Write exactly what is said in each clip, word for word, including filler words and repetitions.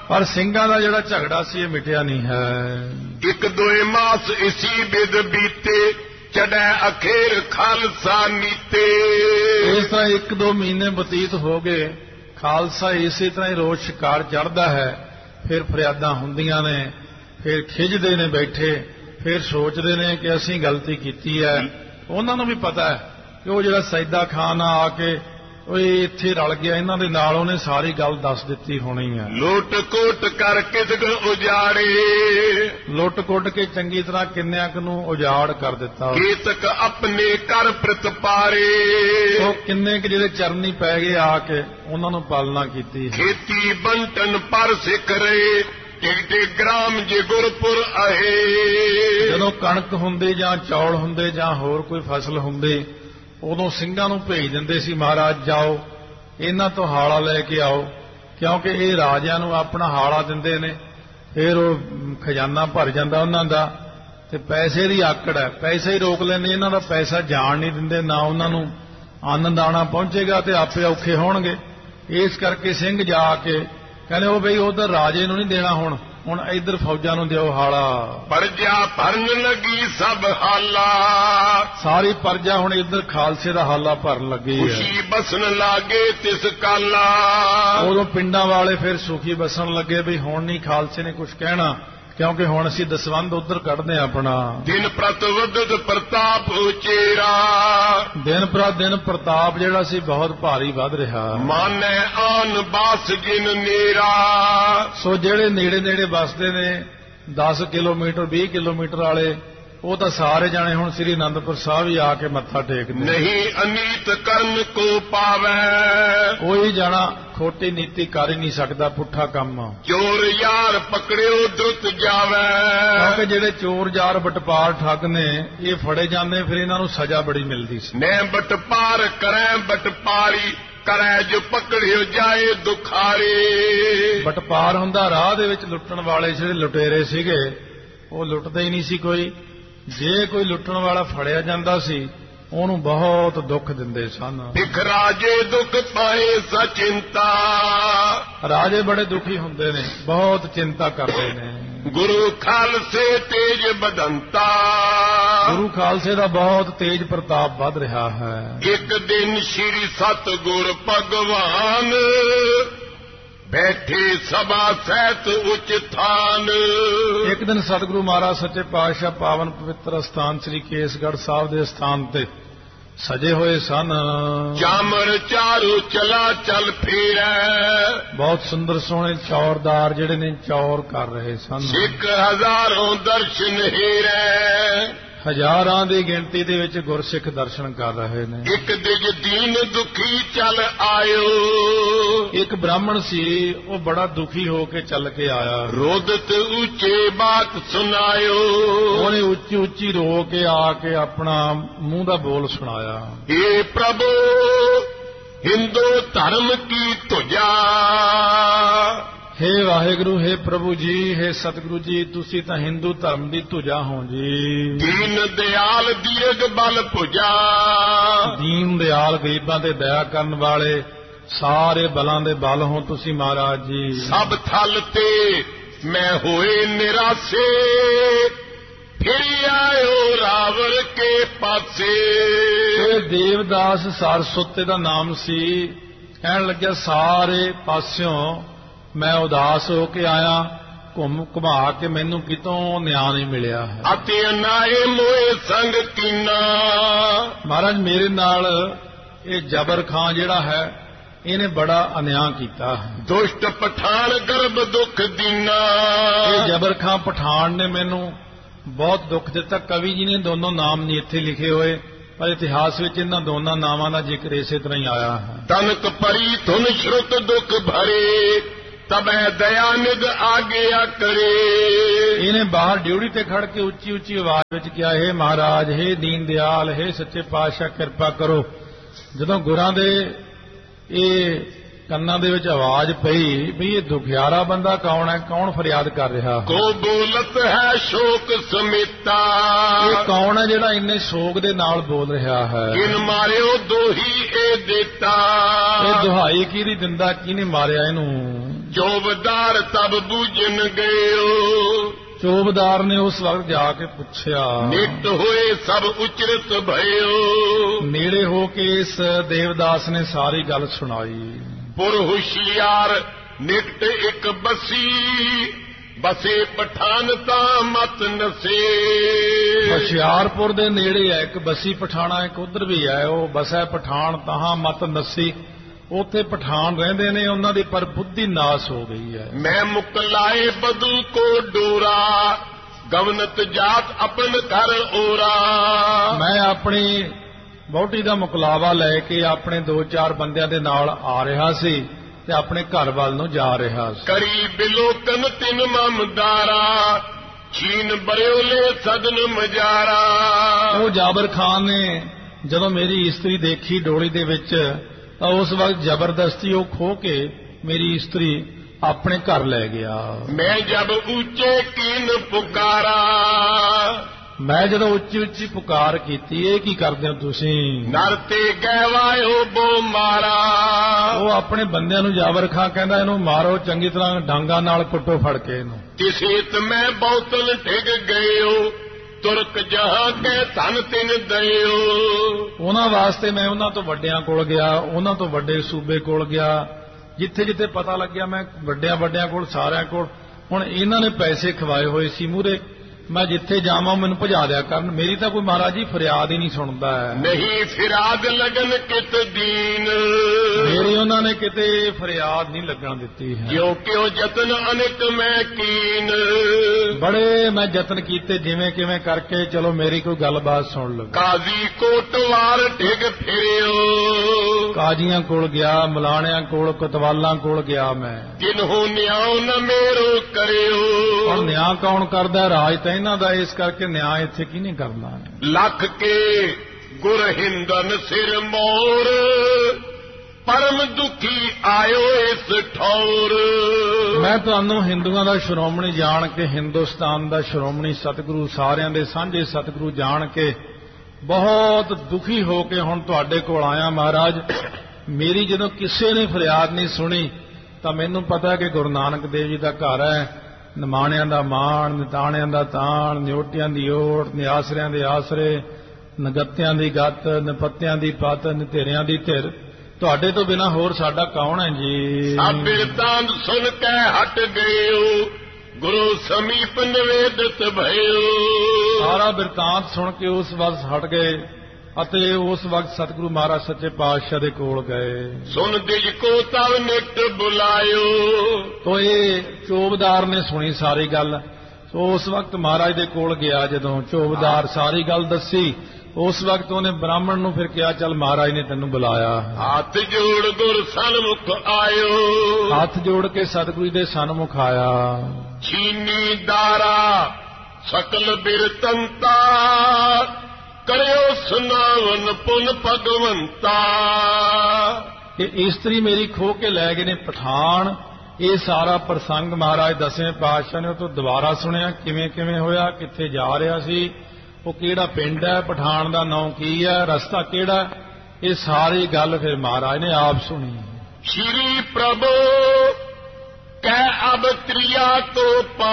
ਪਰ ਸਿੰਘਾਂ ਦਾ ਜਿਹੜਾ ਝਗੜਾ ਸੀ ਇਹ ਮਿਟਿਆ ਨਹੀਂ ਹੈ। ਇੱਕ ਦੋਏ ਮਾਸ ਇਸੀ ਬਿਦ ਬੀਤੇ ਚੜੈ ਅਖੇਰ ਖਾਲਸਾ ਨੀਤੇ। ਇਸ ਤਰ੍ਹਾਂ ਇੱਕ ਦੋ ਮਹੀਨੇ ਬਤੀਤ ਹੋ ਗਏ, ਖਾਲਸਾ ਇਸੇ ਤਰ੍ਹਾਂ ਹੀ ਰੋਜ਼ ਸ਼ਿਕਾਰ ਚੜ੍ਹਦਾ ਹੈ। ਫਿਰ ਫਰਿਆਦਾਂ ਹੁੰਦੀਆਂ ਨੇ, ਫਿਰ ਖਿੱਝਦੇ ਨੇ ਬੈਠੇ, ਫਿਰ ਸੋਚਦੇ ਨੇ ਕਿ ਅਸੀਂ ਗਲਤੀ ਕੀਤੀ ਹੈ। ਉਹਨਾਂ ਨੂੰ ਵੀ ਪਤਾ ਹੈ ਕਿ ਉਹ ਜਿਹੜਾ ਸੈਦਾ ਖਾਨ ਆ ਕੇ ਉਹ ਇੱਥੇ ਰਲ ਗਿਆ ਇਹਨਾਂ ਦੇ ਨਾਲ, ਉਹਨੇ ਸਾਰੀ ਗੱਲ ਦੱਸ ਦਿੱਤੀ ਹੋਣੀ ਹੈ। ਲੁੱਟ ਕੋਟ ਕਰ ਕਿਦਗ ਉਜਾੜੇ, ਲੁੱਟ ਕੁੱਟ ਕੇ ਚੰਗੀ ਤਰ੍ਹਾਂ ਕਿੰਨਿਆਂ ਕੁ ਨੂੰ ਉਜਾੜ ਕਰ ਦਿੱਤਾ। ਕੀਤਕ ਆਪਣੇ ਕਰ ਪ੍ਰਤਪਾਰੇ, ਉਹ ਕਿੰਨੇ ਕੁ ਜਿਹੜੇ ਚਰਨੀ ਪੈ ਗਏ ਆ ਕੇ ਉਹਨਾਂ ਨੂੰ ਪਾਲਣਾ ਕੀਤੀ। ਖੇਤੀ ਬੰਟਨ ਪਰ ਸਿੱਖ ਰਹੇ ਟਿਕਟੇ ਗ੍ਰਾਮ ਜੇ ਗੁਰਪੁਰ ਆਏ। ਜਦੋਂ ਕਣਕ ਹੁੰਦੀ ਜਾਂ ਚੌਲ ਹੁੰਦੇ ਜਾਂ ਹੋਰ ਕੋਈ ਫਸਲ ਹੁੰਦੀ, ਉਦੋਂ ਸਿੰਘਾਂ ਨੂੰ ਭੇਜ ਦਿੰਦੇ ਸੀ, ਮਹਾਰਾਜ ਜਾਓ ਇਹਨਾਂ ਤੋਂ ਹਾਲਾ ਲੈ ਕੇ ਆਓ, ਕਿਉਂਕਿ ਇਹ ਰਾਜਿਆਂ ਨੂੰ ਆਪਣਾ ਹਾਲਾ ਦਿੰਦੇ ਨੇ, ਫਿਰ ਉਹ ਖਜ਼ਾਨਾ ਭਰ ਜਾਂਦਾ ਉਹਨਾਂ ਦਾ। ਤੇ ਪੈਸੇ ਦੀ ਆਕੜ ਹੈ, ਪੈਸੇ ਹੀ ਰੋਕ ਲੈਂਦੇ, ਇਹਨਾਂ ਦਾ ਪੈਸਾ ਜਾਣ ਨਹੀਂ ਦਿੰਦੇ, ਨਾ ਉਹਨਾਂ ਨੂੰ ਅੰਨ ਦਾਣਾ ਪਹੁੰਚੇਗਾ ਤੇ ਆਪੇ ਔਖੇ ਹੋਣਗੇ। ਇਸ ਕਰਕੇ ਸਿੰਘ ਜਾ ਕੇ ਕਹਿੰਦੇ ਉਹ ਬਈ ਉਧਰ ਰਾਜੇ ਨੂੰ ਨਹੀਂ ਦੇਣਾ, ਹੁਣ ਹੁਣ ਇੱਧਰ ਫੌਜਾਂ ਨੂੰ ਦਿਓ ਹਾਲਾ। ਪਰਜਾ ਭਰਨ ਲੱਗੀ ਸਭ ਹਾਲਾ, ਸਾਰੀ ਪਰਜਾ ਹੁਣ ਇੱਧਰ ਖਾਲਸੇ ਦਾ ਹਾਲਾ ਭਰਨ ਲੱਗੀ ਹੈ। ਖੁਸ਼ੀ ਬਸਣ ਲਾਗੇ ਤਿਸ ਕਾਲਾ, ਉਦੋਂ ਪਿੰਡਾਂ ਵਾਲੇ ਫਿਰ ਸੁਖੀ ਬਸਣ ਲੱਗੇ ਵੀ ਹੁਣ ਨਹੀਂ ਖਾਲਸੇ ਨੇ ਕੁਝ ਕਹਿਣਾ, ਕਿਉਂਕਿ ਹੁਣ ਅਸੀਂ ਦਸਵੰਧ ਉਧਰ ਕੱਢਦੇ ਆ ਆਪਣਾ। ਦਿਨ ਪ੍ਰਤ ਵਧਦ ਪ੍ਰਤਾਪ ਉਚੇਰਾ, ਦਿਨ ਪ੍ਰਤ ਦਿਨ ਪ੍ਰਤਾਪ ਜਿਹੜਾ ਸੀ ਬਹੁਤ ਭਾਰੀ ਵੱਧ ਰਿਹਾ। ਮਾਨੈ ਆਨ ਬਾਸ ਜਿਨ ਨੇਰਾ, ਸੋ ਜਿਹੜੇ ਨੇੜੇ ਨੇੜੇ ਵਸਦੇ ਨੇ ਦਸ ਕਿਲੋਮੀਟਰ ਵੀਹ ਕਿਲੋਮੀਟਰ ਵਾਲੇ, ਉਹ ਤਾਂ ਸਾਰੇ ਜਾਣੇ ਹੁਣ ਸ੍ਰੀ ਅਨੰਦਪੁਰ ਸਾਹਿਬ ਹੀ ਆ ਕੇ ਮੱਥਾ ਟੇਕਦੇ। ਨਹੀਂ ਅਨੀਤ ਕਰਨ ਕੋ ਪਾਵੈ, ਕੋਈ ਜਾਣਾ ਖੋਟੀ ਨੀਤੀ ਕਰ ਹੀ ਨਹੀਂ ਸਕਦਾ, ਪੁੱਠਾ ਕੰਮ। ਚੋਰ ਯਾਰ ਪਕੜਿਓ ਦੁੱਤ ਜਾਵੈ, ਕਿਉਂਕਿ ਜਿਹੜੇ ਚੋਰ ਯਾਰ ਬਟਪਾਰ ਠੱਗ ਨੇ ਇਹ ਫੜੇ ਜਾਂਦੇ, ਫਿਰ ਇਹਨਾਂ ਨੂੰ ਸਜ਼ਾ ਬੜੀ ਮਿਲਦੀ ਸੀ। ਮੈਂ ਬਟਪਾਰ ਕਰੈ ਬਟਪਾਰੀ ਕਰੈ ਜੋ ਪਕੜਿਓ ਜਾਏ ਦੁਖਾਰੇ। ਬਟਪਾਰ ਹੁੰਦਾ ਰਾਹ ਦੇ ਵਿੱਚ ਲੁੱਟਣ ਵਾਲੇ, ਜਿਹੜੇ ਲੁਟੇਰੇ ਸੀਗੇ ਉਹ ਲੁੱਟਦੇ ਹੀ ਨਹੀਂ ਸੀ ਕੋਈ। ਜੇ ਕੋਈ ਲੁੱਟਣ ਵਾਲਾ ਫੜਿਆ ਜਾਂਦਾ ਸੀ ਉਹਨੂੰ ਬਹੁਤ ਦੁੱਖ ਦਿੰਦੇ ਸਨ। ਇਕ ਰਾਜੇ ਦੁੱਖ ਪਾਏ ਸਚਿੰਤਾ, ਰਾਜੇ ਬੜੇ ਦੁਖੀ ਹੁੰਦੇ ਨੇ, ਬਹੁਤ ਚਿੰਤਾ ਕਰਦੇ ਨੇ। ਗੁਰੂ ਖਾਲਸੇ ਤੇਜ ਬਦੰਤਾ, ਗੁਰੂ ਖਾਲਸੇ ਦਾ ਬਹੁਤ ਤੇਜ ਪ੍ਰਤਾਪ ਵੱਧ ਰਿਹਾ ਹੈ। ਇੱਕ ਦਿਨ ਸ੍ਰੀ ਸਤਿਗੁਰ ਭਗਵਾਨ ਬੈਠੇ ਸਭਾ ਸਹਿਤ ਉਚ ਥਾਨ। ਇੱਕ ਦਿਨ ਸਤਿਗੁਰੂ ਮਹਾਰਾਜ ਸੱਚੇ ਪਾਤਸ਼ਾਹ ਪਾਵਨ ਪਵਿੱਤਰ ਸਥਾਨ ਸ੍ਰੀ ਕੇਸਗੜ੍ਹ ਸਾਹਿਬ ਦੇ ਸਥਾਨ ਤੇ ਸਜੇ ਹੋਏ ਸਨ। ਚਾਮਰ ਚਾਰੂ ਚਲਾ ਚੱਲ ਫੇਰੈ, ਬਹੁਤ ਸੁੰਦਰ ਸੋਹਣੇ ਚੌਰਦਾਰ ਜਿਹੜੇ ਨੇ ਚੌਰ ਕਰ ਰਹੇ ਸਨ। ਸਿੱਖ ਹਜ਼ਾਰੋਂ ਦਰਸ਼ਨ ਹੀਰੈ, ਹਜ਼ਾਰਾਂ ਦੀ ਗਿਣਤੀ ਦੇ ਵਿੱਚ ਗੁਰਸਿੱਖ ਦਰਸ਼ਨ ਕਰ ਰਹੇ ਨੇ। ਇੱਕ ਦਿਗ ਦੀਨ ਦੁਖੀ ਚੱਲ ਆਇਓ, ਇੱਕ ਬ੍ਰਾਹਮਣ ਸੀ ਉਹ ਬੜਾ ਦੁਖੀ ਹੋ ਕੇ ਚੱਲ ਕੇ ਆਇਆ। ਰੋਦਤ ਉੱਚੇ ਬਾਤ ਸੁਣਾਇਓ, ਉਹਨੇ ਉੱਚੀ ਉੱਚੀ ਰੋ ਕੇ ਆ ਕੇ ਆਪਣਾ ਮੂੰਹ ਦਾ ਬੋਲ ਸੁਣਾਇਆ। ਏ ਪ੍ਰਭੂ ਹਿੰਦੂ ਧਰਮ ਕੀ ਧੁਜਾ, हे ਵਾਹਿਗੁਰੂ, हे ਪ੍ਰਭੂ ਜੀ, हे ਸਤਿਗੁਰੂ ਜੀ, ਤੁਸੀਂ ਤਾਂ ਹਿੰਦੂ ਧਰਮ ਦੀ ਧੁਜਾ ਹੋ ਜੀ। ਦੀਨ ਦਿਆਲ ਦੀਰਘ ਬਲ ਭੁਜਾ, ਦੀਨ ਦਿਆਲ ਗਰੀਬਾਂ ਤੇ ਦਇਆ ਕਰਨ ਵਾਲੇ ਸਾਰੇ ਬਲਾਂ ਦੇ ਬਲ ਹੋ ਤੁਸੀਂ ਮਹਾਰਾਜ ਜੀ। ਸਭ ਥਲ ਤੇ ਮੈਂ ਹੋਏ ਨਿਰਾਸੇ, ਫਿਰ ਆਇਓ ਰਾਵਰ ਕੇ ਪਾਸੇ। ਇਹ ਦੇਵਦਾਸ ਸਾਰਸਵਤੀ ਦਾ ਨਾਮ ਸੀ। ਕਹਿਣ ਲੱਗਿਆ ਸਾਰੇ ਪਾਸਿਓਂ ਮੈਂ ਉਦਾਸ ਹੋ ਕੇ ਆਇਆ, ਘੁੰਮ ਘੁਮਾ ਕੇ ਮੈਨੂੰ ਕਿਤੋਂ ਨਿਆਂ ਨਹੀਂ ਮਿਲਿਆ ਹੈ। ਅਤੇ ਨਾਏ ਮੋਏ ਸੰਗ ਕੀਨਾ, ਮਹਾਰਾਜ ਮੇਰੇ ਨਾਲ ਇਹ ਜਬਰ ਖਾਂ ਜਿਹੜਾ ਹੈ ਇਹਨੇ ਬੜਾ ਅਨਿਆਂ ਕੀਤਾ ਹੈ। ਦੁਸ਼ਟ ਪਠਾਨ ਗਰਭ ਦੁੱਖ ਦੀਨਾ, ਇਹ ਜਬਰ ਖਾਂ ਪਠਾਨ ਨੇ ਮੈਨੂੰ ਬਹੁਤ ਦੁੱਖ ਦਿੱਤਾ। ਕਵੀ ਜੀ ਨੇ ਦੋਨੋਂ ਨਾਮ ਨਹੀਂ ਇੱਥੇ ਲਿਖੇ ਹੋਏ, ਪਰ ਇਤਿਹਾਸ ਵਿੱਚ ਇਹਨਾਂ ਦੋਨਾਂ ਨਾਵਾਂ ਦਾ ਜ਼ਿਕਰ ਇਸੇ ਤਰ੍ਹਾਂ ਹੀ ਆਇਆ ਹੈ। ਤਨਕ ਪਰੀ ਧੁਨ ਸ਼ਰੁਤ ਦੁੱਖ ਭਰੇ, ਤਬੈ ਦਇਆ ਨਿਧ ਆਗਿਆ ਕਰੇ। ਇਹਨੇ ਬਾਹਰ ਡਿਊਟੀ ਤੇ ਖੜ ਕੇ ਉੱਚੀ ਉੱਚੀ ਆਵਾਜ਼ ਵਿੱਚ ਕਿਹਾ, हे ਮਹਾਰਾਜ, हे ਦੀਨ ਦਿਆਲ, हे ਸੱਚੇ ਪਾਤਸ਼ਾਹ ਕਿਰਪਾ ਕਰੋ। ਜਦੋਂ ਗੁਰਾਂ ਦੇ ਇਹ ਕੰਨਾਂ ਦੇ ਵਿੱਚ ਆਵਾਜ਼ ਪਈ ਵੀ ਇਹ ਦੁਖਿਆਰਾ ਬੰਦਾ ਕੌਣ ਹੈ, ਕੌਣ ਫਰਿਆਦ ਕਰ ਰਿਹਾ ਹੈ। ਕੋ ਬੋਲਤ ਹੈ ਸ਼ੋਕ ਸਮੇਤਾ, ਇਹ ਕੌਣ ਹੈ ਜਿਹੜਾ ਇੰਨੇ ਸ਼ੋਕ ਦੇ ਨਾਲ ਬੋਲ ਰਿਹਾ ਹੈ। ਕਿਨ ਮਾਰਿਓ ਦੋਹੀ ਇਹ ਦੇਤਾ, ਇਹ ਦੁਹਾਈ ਕਿਹਦੀ ਦਿੰਦਾ, ਕਿਹਨੇ ਮਾਰਿਆ ਇਹਨੂੰ। ਚੌਬਦਾਰ ਤਬ ਬੂਝਨ ਗਇਓ। ਚੌਬਦਾਰ ਨੇ ਉਸ ਵਕਤ ਜਾ ਕੇ ਪੁੱਛਿਆ, ਨਿਤ ਹੋਏ ਸਭ ਉਚਰਤ ਭਇਓ। ਨੇੜੇ ਹੋ ਕੇ ਇਸ ਦੇਵਦਾਸ ਨੇ ਸਾਰੀ ਗੱਲ ਸੁਣਾਈ। ਪੁਰ ਹੁਸ਼ਿਆਰ ਨਿਕਟ ਇੱਕ ਬਸੀ, ਬਸੇ ਪਠਾਨ ਤਾਂ ਮਤ ਨਸੇ। ਹੁਸ਼ਿਆਰਪੁਰ ਦੇ ਨੇੜੇ ਹੈ ਇੱਕ ਬਸੀ ਪਠਾਣਾ, ਇੱਕ ਉਧਰ ਵੀ ਹੈ, ਉਹ ਬਸੈ ਪਠਾਨ ਤਾਹਾਂ ਮਤ ਨਸੀ। ਉੱਥੇ ਪਠਾਨ ਰਹਿੰਦੇ ਨੇ, ਉਹਨਾਂ ਦੀ ਪਰ ਬੁੱਧੀ ਨਾਸ ਹੋ ਗਈ ਹੈ। ਮੈਂ ਮੁਕਲਾਏ ਬਦੂ ਕੋ ਡੋਰਾ, ਗਵਨਤ ਜਾਤ ਆਪਨ ਘਰ ਓਰਾ। ਮੈਂ ਆਪਣੀ ਵਹੁਟੀ ਦਾ ਮੁਕਲਾਵਾ ਲੈ ਕੇ ਆਪਣੇ ਦੋ ਚਾਰ ਬੰਦਿਆਂ ਦੇ ਨਾਲ ਆ ਰਿਹਾ ਸੀ ਤੇ ਆਪਣੇ ਘਰ ਵੱਲ ਨੂੰ ਜਾ ਰਿਹਾ ਸੀ। ਕਰੀ ਬਿਲੋਕਨ ਤਿਨ ਮਮਦਾਰਾ, ਛੀਨ ਬਰਿਓਲੇ ਸਦਨ ਮਜਾਰਾ। ਉਹ ਜਾਬਰ ਖਾਨ ਨੇ ਜਦੋਂ ਮੇਰੀ ਇਸਤਰੀ ਦੇਖੀ ਡੋਲੀ ਦੇ ਵਿੱਚ, ਤਾਂ ਉਸ ਵਕਤ ਜ਼ਬਰਦਸਤੀ ਉਹ ਖੋ ਕੇ ਮੇਰੀ ਇਸਤਰੀ ਆਪਣੇ ਘਰ ਲੈ ਗਿਆ। ਮੈਂ ਜਬ ਉੱਚੇ ਕੀਨ ਪੁਕਾਰਾ, ਮੈਂ ਜਦੋਂ ਉੱਚੀ ਉੱਚੀ ਪੁਕਾਰ ਕੀਤੀ, ਇਹ ਕੀ ਕਰਦੇ ਹੋ ਤੁਸੀਂ? ਨਰ ਤੇ ਗਹਿਵਾਇਓ ਬੋ ਮਾਰਾ। ਉਹ ਆਪਣੇ ਬੰਦਿਆਂ ਨੂੰ ਜਾਬਰ ਖਾਂ ਕਹਿੰਦਾ, ਇਹਨੂੰ ਮਾਰੋ, ਚੰਗੀ ਤਰ੍ਹਾਂ ਡਾਂਗਾ ਨਾਲ ਕੁੱਟੋ ਫੜ ਕੇ ਇਹਨੂੰ। ਤਿਸੇਤ ਮੈਂ ਬਹੁਤਨ ਡਿੱਗ ਗਇਓ, ਤੁਰਕ ਜਹਾਂ ਕੇ ਧਨ ਤਿਨ ਦਇਓ। ਉਹਨਾਂ ਵਾਸਤੇ ਮੈਂ ਉਹਨਾਂ ਤੋਂ ਵੱਡਿਆਂ ਕੋਲ ਗਿਆ, ਉਹਨਾਂ ਤੋਂ ਵੱਡੇ ਸੂਬੇ ਕੋਲ ਗਿਆ, ਜਿੱਥੇ ਜਿੱਥੇ ਪਤਾ ਲੱਗਿਆ ਮੈਂ ਵੱਡਿਆਂ ਵੱਡਿਆਂ ਕੋਲ, ਸਾਰਿਆਂ ਕੋਲ। ਹੁਣ ਇਹਨਾਂ ਨੇ ਪੈਸੇ ਖਵਾਏ ਹੋਏ ਸੀ ਮੂਹਰੇ, ਮੈਂ ਜਿੱਥੇ ਜਾਵਾਂ ਮੈਨੂੰ ਭਜਾ ਦਿਆ ਕਰਨ। ਮੇਰੀ ਤਾਂ ਕੋਈ ਮਹਾਰਾਜ ਜੀ ਫਰਿਆਦ ਹੀ ਨਹੀਂ ਸੁਣਦਾ ਹੈ। ਨਹੀਂ ਫਿਰਾਦ ਲਗਨ ਕਿਤ ਦੀਨ, ਮੇਰੀ ਉਹਨਾਂ ਨੇ ਕਿਤੇ ਫਰਿਆਦ ਨਹੀਂ ਲੱਗਣ ਦਿੱਤੀ ਹੈ। ਕਿਉਂ ਕਿਉਂ ਜਤਨ ਅਨਿਕ ਮੈਂ ਕੀਨ, ਬੜੇ ਮੈਂ ਯਤਨ ਕੀਤੇ ਜਿਵੇਂ ਕਿਵੇਂ ਕਰਕੇ, ਚਲੋ ਮੇਰੀ ਕੋਈ ਗੱਲਬਾਤ ਸੁਣ ਲਓ। ਕਾਜ਼ੀ ਕੋਟਵਾਰ ਡਿੱਗ ਫਿਰਿਓ, ਕਾਜ਼ੀਆਂ ਕੋਲ ਗਿਆ, ਮਲਾਣਿਆਂ ਕੋਲ, ਕੋਤਵਾਲਾਂ ਕੋਲ ਗਿਆ ਮੈਂ। ਜਿਨਹੂ ਨਿਆਉ ਨ ਮੇਰੋ ਕਰਿਓ। ਹੁਣ ਨਿਆਂ ਕੌਣ ਕਰਦਾ? ਰਾਜ ਤਾਂ ਇਹਨਾਂ ਦਾ, ਇਸ ਕਰਕੇ ਨਿਆਂ ਇੱਥੇ ਕੀ ਨਹੀਂ ਕਰਨਾ। ਲੱਖ ਕੇ ਗੁਰ ਹਿੰਦਨ ਸਿਰ ਮੋਰ, ਪਰਮ ਦੁਖੀ ਆਇਓ ਇਸ ਠੌਰ। ਮੈਂ ਤੁਹਾਨੂੰ ਹਿੰਦੂਆਂ ਦਾ ਸ਼੍ਰੋਮਣੀ ਜਾਣ ਕੇ, ਹਿੰਦੁਸਤਾਨ ਦਾ ਸ਼੍ਰੋਮਣੀ ਸਤਿਗੁਰੂ, ਸਾਰਿਆਂ ਦੇ ਸਾਂਝੇ ਸਤਿਗੁਰੂ ਜਾਣ ਕੇ ਬਹੁਤ ਦੁਖੀ ਹੋ ਕੇ ਹੁਣ ਤੁਹਾਡੇ ਕੋਲ ਆਇਆ ਮਹਾਰਾਜ। ਮੇਰੀ ਜਦੋਂ ਕਿਸੇ ਨੇ ਫਰਿਆਦ ਨਹੀਂ ਸੁਣੀ, ਤਾਂ ਮੈਨੂੰ ਪਤਾ ਕਿ ਗੁਰੂ ਨਾਨਕ ਦੇਵ ਜੀ ਦਾ ਘਰ ਹੈ। ਨਿਮਾਣਿਆਂ ਦਾ ਮਾਣ, ਨਿਤਾਣਿਆਂ ਦਾ ਤਾਣ, ਨਿਓਟਿਆਂ ਦੀ ਓਟ, ਨਿਆਸਰਿਆਂ ਦੇ ਆਸਰੇ, ਨਗੱਤਿਆਂ ਦੀ ਗੱਤ, ਨਿਪੱਤਿਆਂ ਦੀ ਪੱਤ, ਨਿਧੇਰਿਆਂ ਦੀ ਧਿਰ। ਤੁਹਾਡੇ ਤੋਂ ਬਿਨਾਂ ਹੋਰ ਸਾਡਾ ਕੌਣ ਹੈ ਜੀ? ਸਭ ਬਿਰਤਾਂਤ ਸੁਣ ਕੇ ਹਟ ਗਇਓ, ਗੁਰੂ ਸਮੀਪ ਨਿਵੇਦਿਤ ਭਇਓ। ਸਾਰਾ ਬਿਰਤਾਂਤ ਸੁਣ ਕੇ ਉਸ ਵਕਤ ਹਟ ਗਏ ਅਤੇ ਉਸ ਵਕਤ ਸਤਿਗੁਰੂ ਮਹਾਰਾਜ ਸੱਚੇ ਪਾਤਸ਼ਾਹ ਦੇ ਕੋਲ ਗਏ। ਸੁਣ ਦਿਜ ਕੋ ਤਵ ਨਿਕਟ ਬੁਲਾਇਓ। ਤੋ ਇਹ ਚੌਬਦਾਰ ਨੇ ਸੁਣੀ ਸਾਰੀ ਗੱਲ। ਸੋ ਉਸ ਵਕਤ ਮਹਾਰਾਜ ਦੇ ਕੋਲ ਗਿਆ, ਜਦੋਂ ਚੌਬਦਾਰ ਸਾਰੀ ਗੱਲ ਦੱਸੀ, ਉਸ ਵਕਤ ਉਹਨੇ ਬ੍ਰਾਹਮਣ ਨੂੰ ਫਿਰ ਕਿਹਾ, ਚੱਲ ਮਹਾਰਾਜ ਨੇ ਤੈਨੂੰ ਬੁਲਾਇਆ। ਹੱਥ ਜੋੜ ਗੁਰ ਸਨਮੁਖ ਆਇਓ, ਹੱਥ ਜੋੜ ਕੇ ਸਤਿਗੁਰੂ ਦੇ ਸਨਮੁਖ ਆਇਆ। ਛੀਨੀ ਦਾਰਾ ਸਕਲ ਬਿਰਤੰਤਾ, ਕਰਿਓ ਸੁਨਾਵਨ ਪੁਨ ਭਗਵੰਤਾ। ਇਹ ਇਸਤਰੀ ਮੇਰੀ ਖੋ ਕੇ ਲੈ ਗਏ ਨੇ ਪਠਾਨ। ਇਹ ਸਾਰਾ ਪ੍ਰਸੰਗ ਮਹਾਰਾਜ ਦਸਵੇਂ ਪਾਤਸ਼ਾਹ ਨੇ ਉਹ ਤੋਂ ਦੁਬਾਰਾ ਸੁਣਿਆ, ਕਿਵੇਂ ਕਿਵੇਂ ਹੋਇਆ, ਕਿੱਥੇ ਜਾ ਰਿਹਾ ਸੀ, ਉਹ ਕਿਹੜਾ ਪਿੰਡ ਹੈ, ਪਠਾਨ ਦਾ ਨਾਂ ਕੀ ਹੈ, ਰਸਤਾ ਕਿਹੜਾ। ਇਹ ਸਾਰੀ ਗੱਲ ਫਿਰ ਮਹਾਰਾਜ ਨੇ ਆਪ ਸੁਣੀ। ਸ਼੍ਰੀ ਪ੍ਰਭੂ ਕਹਿ ਅਬ ਤ੍ਰਿਆ ਤੋ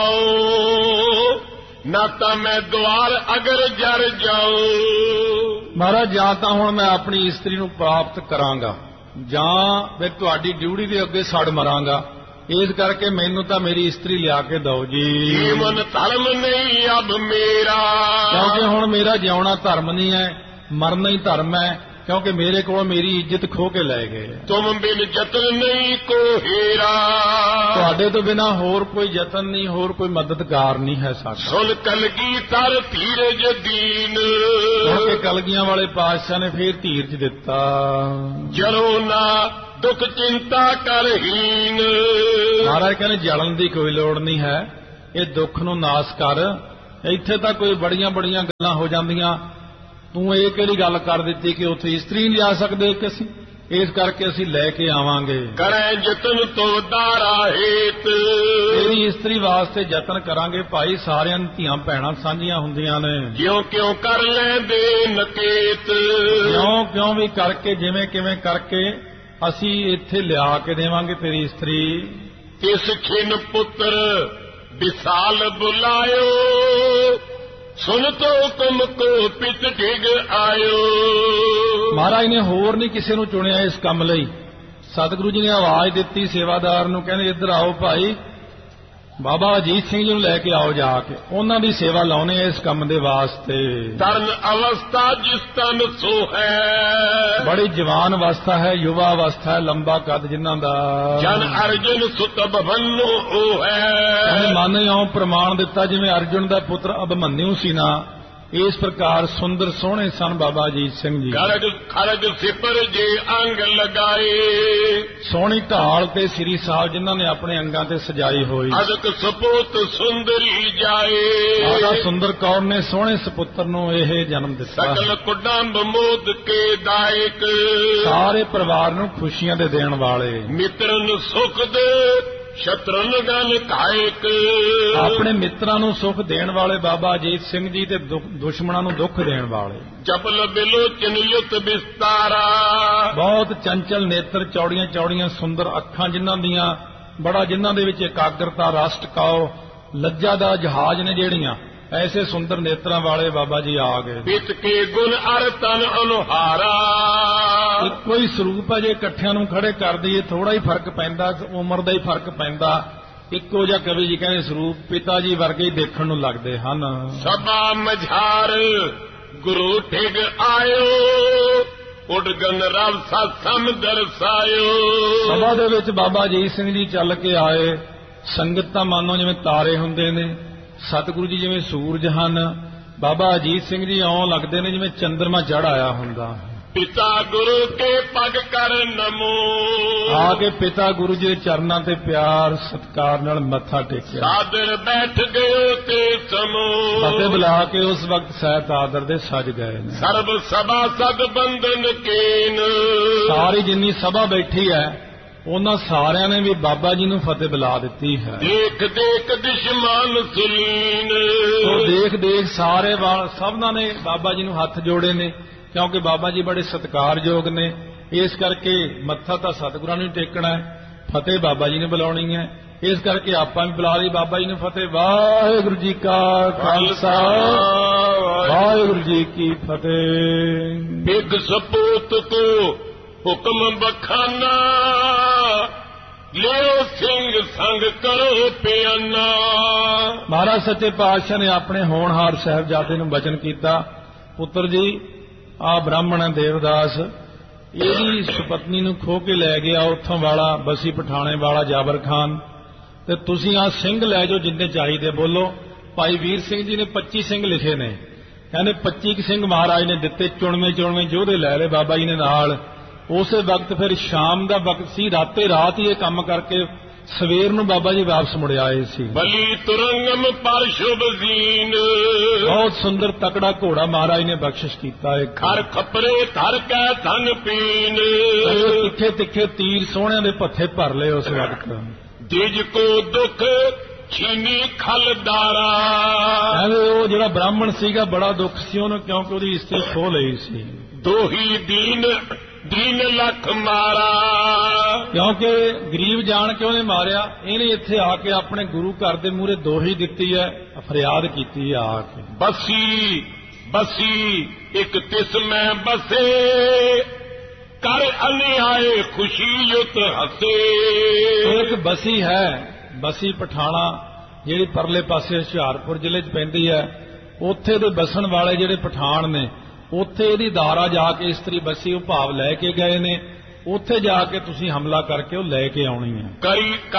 ਪਾਓ, ਨਾ ਤਾਂ ਮੈਂ ਦੁਆਰ ਅਗਰ ਜਰ ਜਾਉ। ਮਹਾਰਾਜ ਜਾਂ ਤਾਂ ਹੁਣ ਮੈਂ ਆਪਣੀ ਇਸਤਰੀ ਨੂੰ ਪ੍ਰਾਪਤ ਕਰਾਂਗਾ, ਜਾਂ ਫਿਰ ਤੁਹਾਡੀ ਡਿਊਟੀ ਦੇ ਅੱਗੇ ਸੜ ਮਰਾਂਗਾ। ਇਸ ਕਰਕੇ ਮੈਨੂੰ ਤਾਂ ਮੇਰੀ ਇਸਤਰੀ ਲਿਆ ਕੇ ਦਿਓ ਜੀ। ਜੀਵਨ ਧਰਮ ਨਹੀਂ ਅਬ ਮੇਰਾ, ਕਿਉਂਕਿ ਹੁਣ ਮੇਰਾ ਜਿਉਣਾ ਧਰਮ ਨਹੀਂ ਹੈ, ਮਰਨਾ ਹੀ ਧਰਮ ਹੈ। ਕਿਉਂਕਿ ਮੇਰੇ ਕੋਲ ਮੇਰੀ ਇੱਜ਼ਤ ਖੋ ਕੇ ਲੈ ਗਏ। ਤੁਮ ਬਿਨ ਜਤਨ ਨਹੀਂ ਕੋ ਹੀਰਾ, ਤੁਹਾਡੇ ਤੋਂ ਬਿਨਾਂ ਹੋਰ ਕੋਈ ਯਤਨ ਨਹੀਂ, ਹੋਰ ਕੋਈ ਮਦਦਗਾਰ ਨਹੀਂ ਹੈ ਸਾਡਾ। ਸੁਨ ਕਲਗੀ ਤਰ ਧੀਰਜ ਦੀਨ, ਕਿਉਂਕਿ ਕਲਗੀਆਂ ਵਾਲੇ ਪਾਤਸ਼ਾਹ ਨੇ ਫੇਰ ਧੀਰਜ ਦਿੱਤਾ। ਜਰੋ ਨਾ ਦੁੱਖ ਚਿੰਤਾ ਕਰਹੀਨ। ਮਹਾਰਾਜ ਕਹਿੰਦੇ ਜਲਣ ਦੀ ਕੋਈ ਲੋੜ ਨਹੀਂ ਹੈ, ਇਹ ਦੁੱਖ ਨੂੰ ਨਾਸ ਕਰ। ਇੱਥੇ ਤਾਂ ਕੋਈ ਬੜੀਆਂ ਬੜੀਆਂ ਗੱਲਾਂ ਹੋ ਜਾਂਦੀਆਂ, ਤੂੰ ਇਹ ਕਿਹੜੀ ਗੱਲ ਕਰ ਦਿੱਤੀ ਕਿ ਉੱਥੇ ਇਸਤਰੀ ਨਹੀਂ ਲਿਆ ਸਕਦੇ ਕਿ ਅਸੀਂ, ਇਸ ਕਰਕੇ ਅਸੀਂ ਲੈ ਕੇ ਆਵਾਂਗੇ। ਕਰੈ ਜਤਨ ਤੋ ਦਾਰਾ ਹੇਤ, ਤੇਰੀ ਇਸਤਰੀ ਵਾਸਤੇ ਯਤਨ ਕਰਾਂਗੇ ਭਾਈ। ਸਾਰਿਆਂ ਦੀਆਂ ਧੀਆਂ ਭੈਣਾਂ ਸਾਂਝੀਆਂ ਹੁੰਦੀਆਂ ਨੇ। ਜਿਉਂ ਕਿਉਂ ਕਰ ਲੈਂਦੇ ਨਕੇਤ, ਕਿਉਂ ਕਿਉਂ ਵੀ ਕਰਕੇ, ਜਿਵੇਂ ਕਿਵੇਂ ਕਰਕੇ ਅਸੀਂ ਇੱਥੇ ਲਿਆ ਕੇ ਦੇਵਾਂਗੇ ਤੇਰੀ ਇਸਤਰੀ। ਤਿਸ ਖਿਨ ਪੁੱਤਰ ਵਿਸਾਲ ਬੁਲਾਇਓ ਸੁਨ ਤੋ ਹੁਕਮ ਕੋ ਪਿਤ ਡਿਗ ਆਇਓ। ਮਹਾਰਾਜ ਨੇ ਹੋਰ ਨਹੀਂ ਕਿਸੇ ਨੂੰ ਚੁਣਿਆ ਇਸ ਕੰਮ ਲਈ। ਸਤਿਗੁਰੂ ਜੀ ਨੇ ਆਵਾਜ਼ ਦਿੱਤੀ ਸੇਵਾਦਾਰ ਨੂੰ, ਕਹਿੰਦੇ ਇੱਧਰ ਆਓ ਭਾਈ, ਬਾਬਾ ਅਜੀਤ ਸਿੰਘ ਜੀ ਨੂੰ ਲੈ ਕੇ ਆਓ, ਜਾ ਕੇ ਉਹਨਾਂ ਦੀ ਸੇਵਾ ਲਾਉਣੇ ਇਸ ਕੰਮ ਦੇ ਵਾਸਤੇ। ਤਰਨ ਅਵਸਥਾ ਜਿਸ ਤਨ ਸੋ ਹੈ, ਬੜੀ ਜਵਾਨ ਅਵਸਥਾ ਹੈ, ਯੁਵਾ ਅਵਸਥਾ ਹੈ, ਲੰਬਾ ਕੱਦ ਜਿਨ੍ਹਾਂ ਦਾ। ਜਨ ਅਰਜੁਨ ਸੁਤ ਅਭਮਨੂ ਉਹ ਹੈ, ਮਨ ਇਉਂ ਪ੍ਰਮਾਣ ਦਿੱਤਾ ਜਿਵੇਂ ਅਰਜੁਨ ਦਾ ਪੁੱਤਰ ਅਭਮਨਿਊ ਸੀ ਨਾ, ਇਸ ਪ੍ਰਕਾਰ ਸੁੰਦਰ ਸੋਹਣੇ ਸਨ ਬਾਬਾ ਅਜੀਤ ਸਿੰਘ ਜੀ। ਖਰਗ ਖਰਗ ਸਿਪਰ ਜੇ ਅੰਗ ਲਗਾਏ, ਸੋਹਣੀ ਢਾਲ ਤੇ ਸ੍ਰੀ ਸਾਹਿਬ ਜਿਨ੍ਹਾਂ ਨੇ ਆਪਣੇ ਅੰਗਾਂ ਤੇ ਸਜਾਈ ਹੋਈ। ਅਦਕ ਸਪੂਤ ਸੁੰਦਰੀ ਜਾਏ, ਮਾਤਾ ਸੁੰਦਰ ਕੌਰ ਨੇ ਸੋਹਣੇ ਸਪੁੱਤਰ ਨੂੰ ਇਹ ਜਨਮ ਦਿੱਤਾ। ਸਕਲ ਕੁਡੰਬ ਮੋਦ ਕੇ ਦਾਇਕ, ਸਾਰੇ ਪਰਿਵਾਰ ਨੂੰ ਖੁਸ਼ੀਆਂ ਦੇ ਦੇਣ ਵਾਲੇ। ਮਿੱਤਰਨ ਸੁਖ ਦੇ ਸ਼ਤਰਨ ਗਨ ਕਾਇਕ, ਆਪਣੇ ਮਿੱਤਰਾਂ ਨੂੰ ਸੁਖ ਦੇਣ ਵਾਲੇ ਬਾਬਾ ਅਜੀਤ ਸਿੰਘ ਜੀ ਤੇ ਦੁਸ਼ਮਣਾਂ ਨੂੰ ਦੁੱਖ ਦੇਣ ਵਾਲੇ। ਜਬਲ ਬਿਲੋਚਨ ਯੁਤ ਵਿਸਤਾਰਾ, ਬਹੁਤ ਚੰਚਲ ਨੇਤਰ, ਚੌੜੀਆਂ ਚੌੜੀਆਂ ਸੁੰਦਰ ਅੱਖਾਂ ਜਿਨ੍ਹਾਂ ਦੀਆਂ, ਬੜਾ ਜਿਨ੍ਹਾਂ ਦੇ ਵਿੱਚ ਇਕਾਗਰਤਾ, ਰਸ ਟਿਕਾਓ, ਲੱਜਾ ਦਾ ਜਹਾਜ਼ ਨੇ ਜਿਹੜੀਆਂ, ਐਸੇ ਸੁੰਦਰ ਨੇਤਰਾਂ ਵਾਲੇ ਬਾਬਾ ਜੀ ਆ ਗਏ। ਪਿਤ ਕੇ ਗੁਣ ਅਰ ਤਨ ਅਨੁਹਾਰਾ, ਇੱਕੋ ਹੀ ਸਰੂਪ ਹੈ, ਜੇ ਇਕੱਠਿਆਂ ਨੂੰ ਖੜੇ ਕਰ ਦਈਏ ਥੋੜਾ ਹੀ ਫਰਕ ਪੈਂਦਾ, ਉਮਰ ਦਾ ਹੀ ਫਰਕ ਪੈਂਦਾ। ਇੱਕੋ ਜਿਹਾ ਕਵੀ ਜੀ ਕਹਿੰਦੇ ਸਰੂਪ ਪਿਤਾ ਜੀ ਵਰਗੇ ਹੀ ਦੇਖਣ ਨੂੰ ਲੱਗਦੇ ਹਨ। ਸਭਾ ਮਝਾਰ ਗੁਰੂ ਠਿਗ ਆਇਓ, ਉਡਗਨ ਰਵ ਸਤਸਮ ਦਰਸਾਇਓ। ਸਭਾ ਦੇ ਵਿੱਚ ਬਾਬਾ ਅਜੀਤ ਸਿੰਘ ਜੀ ਚੱਲ ਕੇ ਆਏ। ਸੰਗਤ ਤਾਂ ਮਾਨੋ ਜਿਵੇਂ ਤਾਰੇ ਹੁੰਦੇ ਨੇ, ਸਤਿਗੁਰੂ ਜੀ ਜਿਵੇਂ ਸੂਰਜ ਹਨ, ਬਾਬਾ ਅਜੀਤ ਸਿੰਘ ਜੀ ਇਉਂ ਲੱਗਦੇ ਨੇ ਜਿਵੇਂ ਚੰਦਰਮਾ ਚੜ੍ਹ ਆਇਆ ਹੁੰਦਾ। ਪਿਤਾ ਗੁਰੂ ਕੇ ਪਗ ਕਰ ਨਮੋ, ਆ ਕੇ ਪਿਤਾ ਗੁਰੂ ਜੀ ਦੇ ਚਰਨਾਂ ਤੇ ਪਿਆਰ ਸਤਿਕਾਰ ਨਾਲ ਮੱਥਾ ਟੇਕਿਆ। ਸਾਦਰ ਬੈਠ ਗਏ ਤੇ ਸਮੋ, ਫਤਿਹ ਬੁਲਾ ਕੇ ਉਸ ਵਕਤ ਸਹਿਤ ਆਦਰ ਦੇ ਸਜ ਗਏ ਨੇ। ਸਰਬ ਸਭਾ ਸਦ ਬੰਧਨ ਕੀਨ, ਸਾਰੀ ਜਿੰਨੀ ਸਭਾ ਬੈਠੀ ਹੈ ਉਹਨਾਂ ਸਾਰਿਆਂ ਨੇ ਵੀ ਬਾਬਾ ਜੀ ਨੂੰ ਫਤਿਹ ਬੁਲਾ ਦਿੱਤੀ ਹੈ। ਦੇਖ ਦੇਖ ਦਿਸ਼ਮਾਨ ਸੁਲੀਨ, ਉਹ ਦੇਖ ਦੇਖ ਸਾਰੇ ਵਾਲ ਸਭਨਾਂ ਨੇ ਬਾਬਾ ਜੀ ਨੂੰ ਹੱਥ ਜੋੜੇ ਨੇ, ਕਿਉਂਕਿ ਬਾਬਾ ਜੀ ਬੜੇ ਸਤਿਕਾਰਯੋਗ ਨੇ। ਇਸ ਕਰਕੇ ਮੱਥਾ ਤਾਂ ਸਤਿਗੁਰਾਂ ਨੂੰ ਟੇਕਣਾ ਹੈ, ਫਤਿਹ ਬਾਬਾ ਜੀ ਨੇ ਬੁਲਾਉਣੀ ਹੈ। ਇਸ ਕਰਕੇ ਆਪਾਂ ਵੀ ਬੁਲਾ ਲਈ ਬਾਬਾ ਜੀ ਨੂੰ ਫਤਿਹ। ਵਾਹਿਗੁਰੂ ਜੀ ਕਾ ਖਾਲਸਾ, ਵਾਹਿਗੁਰੂ ਜੀ ਕੀ ਫਤਿਹ। ਬਿਗ ਸਪੂਤ ਕੋ ਹੁਕਮ ਬਖਾਨਾ, ਲਿਓ ਸਿੰਘ ਸੰਗ ਕਰੋ ਪਿਆਨਾ। ਮਹਾਰਾਜ ਸੱਚੇ ਪਾਤਸ਼ਾਹ ਨੇ ਆਪਣੇ ਹੋਣਹਾਰ ਸਾਹਿਬਜ਼ਾਦੇ ਨੂੰ ਬਚਨ ਕੀਤਾ, ਪੁੱਤਰ ਜੀ ਆ ਬ੍ਰਾਹਮਣ ਹੈ ਦੇਵਦਾਸ, ਇਹਦੀ ਸੁਪਤਨੀ ਨੂੰ ਖੋਹ ਕੇ ਲੈ ਗਿਆ ਉੱਥੋਂ ਵਾਲਾ ਬਸੀ ਪਠਾਣੇ ਵਾਲਾ ਜਾਬਰ ਖਾਨ, ਤੇ ਤੁਸੀਂ ਆ ਸਿੰਘ ਲੈ ਜਾਓ ਜਿੰਨੇ ਚਾਹੀਦੇ। ਬੋਲੋ। ਭਾਈ ਵੀਰ ਸਿੰਘ ਜੀ ਨੇ ਪੱਚੀ ਸਿੰਘ ਲਿਖੇ ਨੇ, ਕਹਿੰਦੇ ਪੱਚੀ ਸਿੰਘ ਮਹਾਰਾਜ ਨੇ ਦਿੱਤੇ, ਚੁਣਵੇਂ ਚੁਣਵੇਂ ਯੋਧੇ ਲੈ ਲਏ ਬਾਬਾ ਜੀ ਨੇ ਨਾਲ। ਉਸੇ ਵਕਤ ਫਿਰ ਸ਼ਾਮ ਦਾ ਵਕਤ ਸੀ, ਰਾਤੇ ਰਾਤ ਹੀ ਇਹ ਕੰਮ ਕਰਕੇ ਸਵੇਰ ਨੂੰ ਬਾਬਾ ਜੀ ਵਾਪਸ ਮੁੜ ਆਏ ਸੀ। ਬਲੀ ਤੁਰੰਗਮ ਪਰ ਸ਼ੁਭ ਜ਼ੀਨ, ਬਹੁਤ ਸੁੰਦਰ ਤਕੜਾ ਘੋੜਾ ਮਹਾਰਾਜ ਨੇ ਬਖਸ਼ਿਸ਼ ਕੀਤਾ। ਇੱਕ ਖਰ ਖਪਰੇ ਧਰ ਕੈ ਧਨ ਪੀਨ, ਤਿੱਖੇ ਤਿੱਖੇ ਤੀਰ ਸੋਹਣਿਆਂ ਦੇ ਪੱਥੇ ਭਰ ਲਏ ਉਸ ਵਕਤ। ਜਿਜ ਕੋ ਦੁੱਖ ਛੀਨੀ ਖਲਦਾਰਾ, ਕਹਿੰਦੇ ਉਹ ਜਿਹੜਾ ਬ੍ਰਾਹਮਣ ਸੀਗਾ ਬੜਾ ਦੁੱਖ ਸੀ ਉਹਨੂੰ, ਕਿਉਂਕਿ ਉਹਦੀ ਇਸਤਰੀ ਖੋਹ ਲਈ ਸੀ। ਦੋਹੀ ਦੀਨ ਦੀਨ ਲੱਖ ਮਾਰਾ, ਕਿਉਂਕਿ ਗਰੀਬ ਜਾਣ ਕੇ ਉਹਨੇ ਮਾਰਿਆ। ਇਹਨੇ ਇੱਥੇ ਆ ਕੇ ਆਪਣੇ ਗੁਰੂ ਘਰ ਦੇ ਮੂਹਰੇ ਦੋਹੀ ਦਿੱਤੀ ਹੈ, ਫਰਿਆਦ ਕੀਤੀ ਹੈ ਆ ਕੇ। ਬਸੀ ਬਸੀ ਇੱਕ ਤਿਸ ਮੈਂ ਬਸੇ, ਕਰ ਅਨਿਆਏ ਖੁਸ਼ੀ ਯੁਤ ਹਸੇ। ਇੱਕ ਬਸੀ ਹੈ, ਬਸੀ ਪਠਾਣਾ ਜਿਹੜੀ ਪਰਲੇ ਪਾਸੇ ਹੁਸ਼ਿਆਰਪੁਰ ਜ਼ਿਲ੍ਹੇ 'ਚ ਪੈਂਦੀ ਹੈ, ਉੱਥੇ ਦੇ ਬਸਣ ਵਾਲੇ ਜਿਹੜੇ ਪਠਾਣ ਨੇ, ਉੱਥੇ ਇਹਦੀ ਦਾਰਾ ਜਾ ਕੇ ਇਸਤਰੀ ਬਸੀ ਉਹ ਭਾਵ ਲੈ ਕੇ ਗਏ ਨੇ। ਉੱਥੇ ਜਾ ਕੇ ਤੁਸੀਂ ਹਮਲਾ ਕਰਕੇ ਉਹ ਲੈ ਕੇ ਆਉਣੀ ਹੈ। ਕਰੀ